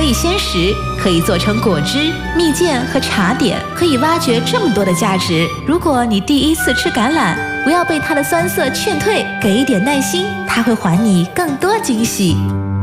以鲜食，可以做成果汁、蜜饯和茶点，可以挖掘这么多的价值。如果你第一次吃橄榄，不要被它的酸涩劝退，给一点耐心，它会还你更多惊喜。